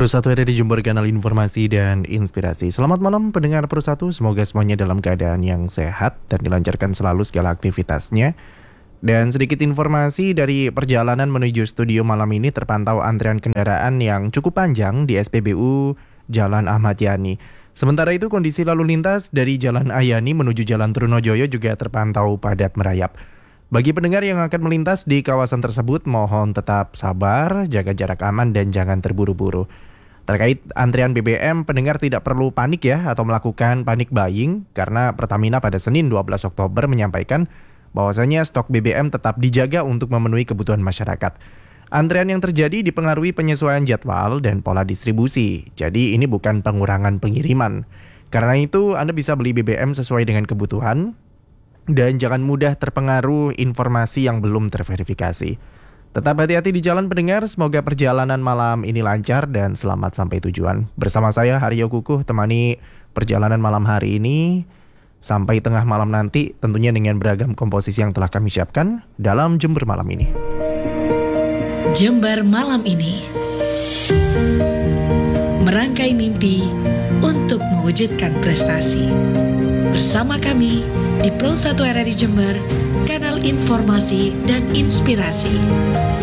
Pro1 ada di Jember, kanal informasi dan inspirasi. Selamat malam pendengar Pro1, semoga semuanya dalam keadaan yang sehat dan dilancarkan selalu segala aktivitasnya. Dan sedikit informasi dari perjalanan menuju studio malam ini, terpantau antrian kendaraan yang cukup panjang di SPBU Jalan Ahmad Yani. Sementara itu kondisi lalu lintas dari Jalan Ayani menuju Jalan Trunojoyo juga terpantau padat merayap. Bagi pendengar yang akan melintas di kawasan tersebut, mohon tetap sabar, jaga jarak aman dan jangan terburu-buru. Terkait antrian BBM, pendengar tidak perlu panik ya atau melakukan panic buying karena Pertamina pada Senin 12 Oktober menyampaikan bahwasanya stok BBM tetap dijaga untuk memenuhi kebutuhan masyarakat. Antrian yang terjadi dipengaruhi penyesuaian jadwal dan pola distribusi. Jadi ini bukan pengurangan pengiriman. Karena itu Anda bisa beli BBM sesuai dengan kebutuhan dan jangan mudah terpengaruh informasi yang belum terverifikasi. Tetap hati-hati di jalan pendengar, semoga perjalanan malam ini lancar dan selamat sampai tujuan. Bersama saya Haryo Kukuh temani perjalanan malam hari ini sampai tengah malam nanti, tentunya dengan beragam komposisi yang telah kami siapkan dalam Jember malam ini. Jember malam ini merangkai mimpi untuk mewujudkan prestasi. Bersama kami di Pro1 RRI Jember, kanal informasi dan inspirasi.